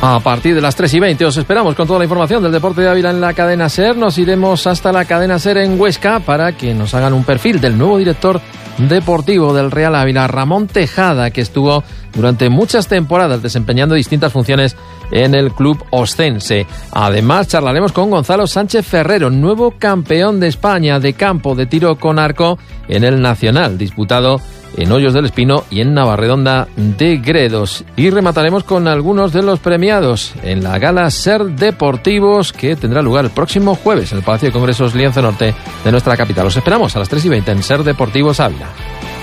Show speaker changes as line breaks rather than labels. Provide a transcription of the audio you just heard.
A partir de las 3:20 os esperamos con toda la información del deporte de Ávila en la cadena SER. Nos iremos hasta la cadena SER en Huesca para que nos hagan un perfil del nuevo director deportivo del Real Ávila, Ramón Tejada, que estuvo durante muchas temporadas desempeñando distintas funciones en el club oscense. Además, charlaremos con Gonzalo Sánchez Ferrero, nuevo campeón de España de campo de tiro con arco en el Nacional, disputado en Hoyos del Espino y en Navarredonda de Gredos. Y remataremos con algunos de los premiados en la gala SER Deportivos, que tendrá lugar el próximo jueves en el Palacio de Congresos Lienzo Norte de nuestra capital. Los esperamos a las 3:20 en SER Deportivos Ávila.